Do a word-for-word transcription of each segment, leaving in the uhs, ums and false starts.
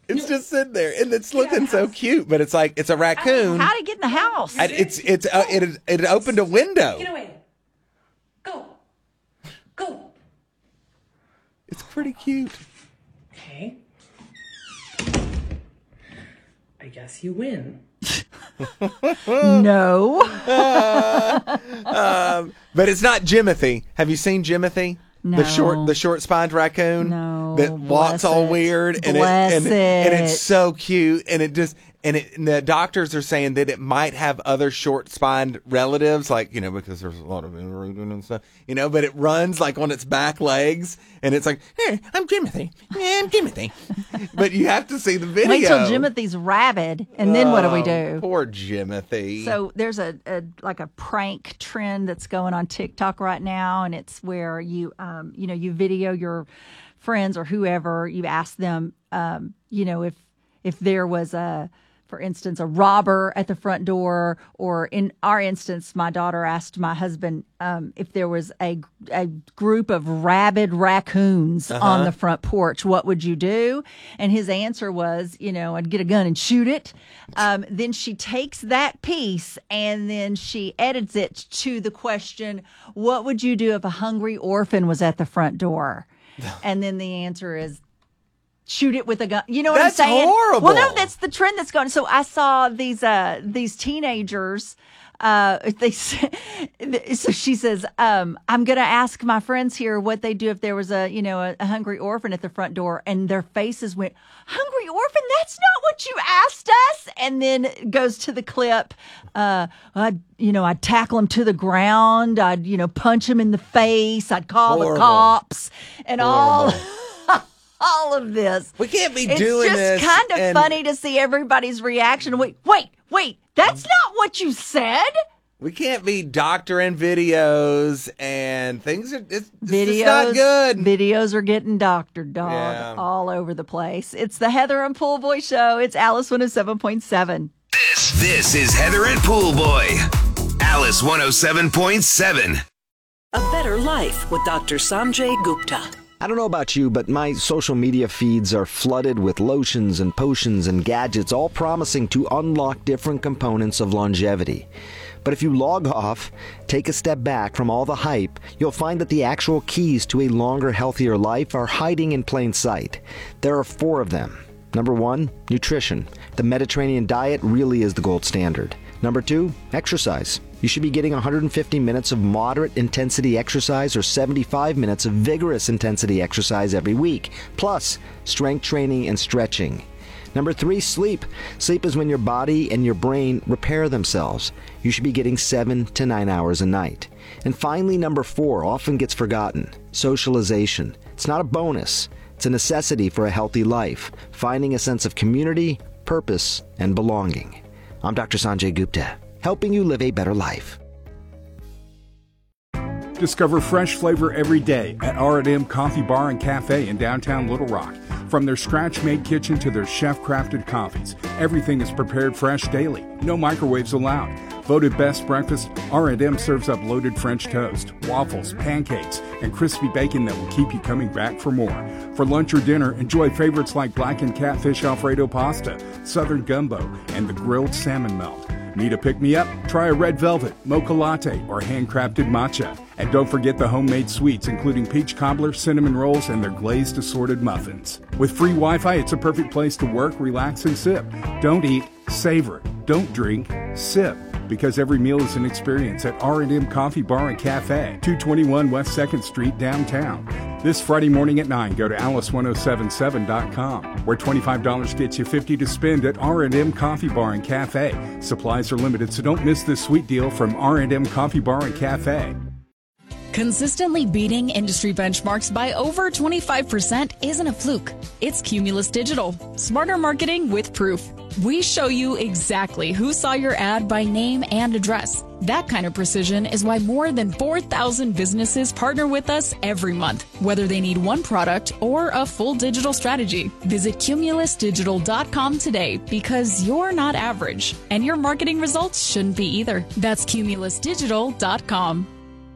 It's just sitting there, and it's looking so cute. But it's like it's a raccoon. How did it get in the house? And it's it's uh, it it opened a window. Get away. Go. Go. It's pretty cute. Okay. I guess you win. No. um, but it's not Jimothy. Have you seen Jimothy? No. The short, the short-spined raccoon No, that walks bless all it. weird, and Bless it, and, and it. it's so cute, and it just and, it, and the doctors are saying that it might have other short-spined relatives, like you know, because there's a lot of and stuff, you know. But it runs like on its back legs, and it's like, hey, I'm Jimothy, yeah, I'm Jimothy. But you have to see the video. Wait till Jimothy's rabid, and then what do we do? Oh, poor Jimothy. So there's a, a like a prank trend that's going on TikTok right now, and it's where you um you know you video your friends or whoever, you ask them um you know if if there was a, for instance, a robber at the front door, or in our instance, my daughter asked my husband um, if there was a a group of rabid raccoons Uh-huh. on the front porch, what would you do? And his answer was, you know, I'd get a gun and shoot it. Um, then she takes that piece and then she edits it to the question, what would you do if a hungry orphan was at the front door? And then the answer is, shoot it with a gun. You know what That's I'm saying? horrible. Well, no, that's the trend that's going. So I saw these uh, these teenagers. Uh, they so she says, um, I'm going to ask my friends here what they do if there was a you know a, a hungry orphan at the front door, and their faces went, hungry orphan? That's not what you asked us. And then it goes to the clip. Uh, I'd you know I'd tackle him to the ground. I'd you know punch him in the face. I'd call Horrible. the cops and all. Horrible. All of this. We can't be it's doing just this. kind of and funny to see everybody's reaction. Wait, wait, wait. That's not what you said. We can't be doctoring videos and things. Are, it's, it's Videos, just not good. Videos are getting doctored, dog, Yeah. all over the place. It's the Heather and Pool Boy Show. It's Alice one oh seven point seven. This, this is Heather and Pool Boy. Alice one oh seven point seven. A Better Life with Doctor Sanjay Gupta. I don't know about you, but my social media feeds are flooded with lotions and potions and gadgets, all promising to unlock different components of longevity. But if you log off, take a step back from all the hype, you'll find that the actual keys to a longer, healthier life are hiding in plain sight. There are four of them. Number one, nutrition. The Mediterranean diet really is the gold standard. Number two, exercise. You should be getting one hundred fifty minutes of moderate intensity exercise or seventy-five minutes of vigorous intensity exercise every week, plus strength training and stretching. Number three, sleep. Sleep is when your body and your brain repair themselves. You should be getting seven to nine hours a night. And finally, number four, often gets forgotten, socialization. It's not a bonus. It's a necessity for a healthy life, finding a sense of community, purpose, and belonging. I'm Doctor Sanjay Gupta, helping you live a better life. Discover fresh flavor every day at R and M Coffee Bar and Cafe in downtown Little Rock. From their scratch-made kitchen to their chef-crafted coffees, everything is prepared fresh daily. No microwaves allowed. Voted best breakfast, R and M serves up loaded French toast, waffles, pancakes, and crispy bacon that will keep you coming back for more. For lunch or dinner, enjoy favorites like blackened catfish Alfredo pasta, southern gumbo, and the grilled salmon melt. Need a pick-me-up? Try a red velvet, mocha latte, or handcrafted matcha. And don't forget the homemade sweets, including peach cobbler, cinnamon rolls, and their glazed assorted muffins. With free Wi-Fi, it's a perfect place to work, relax, and sip. Don't eat, savor. Don't drink, sip. Because every meal is an experience at R and M Coffee Bar and Cafe, two twenty-one West second Street, downtown. This Friday morning at nine, go to alice one oh seven seven dot com, where twenty-five dollars gets you fifty dollars to spend at R and M Coffee Bar and Cafe. Supplies are limited, so don't miss this sweet deal from R and M Coffee Bar and Cafe. Consistently beating industry benchmarks by over twenty-five percent isn't a fluke. It's Cumulus Digital. Smarter marketing with proof. We show you exactly who saw your ad by name and address. That kind of precision is why more than four thousand businesses partner with us every month, whether they need one product or a full digital strategy. Visit cumulus digital dot com today, because you're not average, and your marketing results shouldn't be either. That's cumulus digital dot com.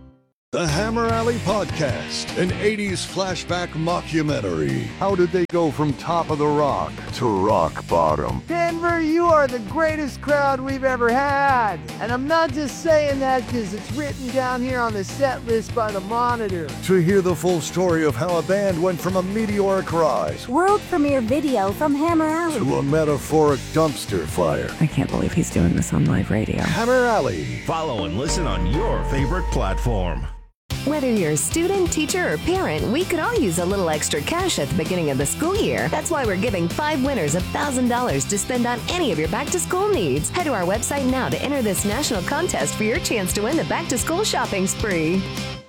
The Hammer Alley Podcast, an eighties flashback mockumentary. How did they go from top of the rock to rock bottom? Denver, you are the greatest crowd we've ever had. And I'm not just saying that because it's written down here on the set list by the Monitor. To hear the full story of how a band went from a meteoric rise, world premiere video from Hammer Alley, to a metaphoric dumpster fire. I can't believe he's doing this on live radio. Hammer Alley. Follow and listen on your favorite platform. Whether you're a student, teacher, or parent, we could all use a little extra cash at the beginning of the school year. That's why we're giving five winners one thousand dollars to spend on any of your back-to-school needs. Head to our website now to enter this national contest for your chance to win the back-to-school shopping spree.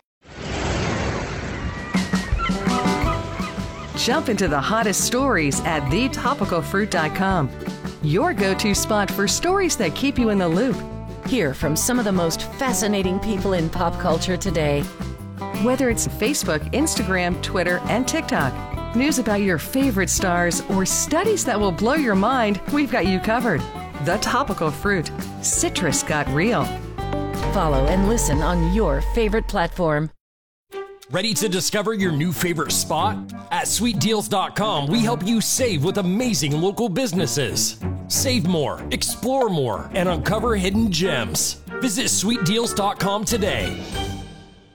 Jump into the hottest stories at the topical fruit dot com. Your go-to spot for stories that keep you in the loop. Hear from some of the most fascinating people in pop culture today. Whether it's Facebook, Instagram, Twitter, and TikTok, news about your favorite stars, or studies that will blow your mind, we've got you covered. The Topical Fruit. Citrus got real. Follow and listen on your favorite platform. Ready to discover your new favorite spot? At sweet deals dot com, we help you save with amazing local businesses. Save more, explore more, and uncover hidden gems. Visit sweet deals dot com today.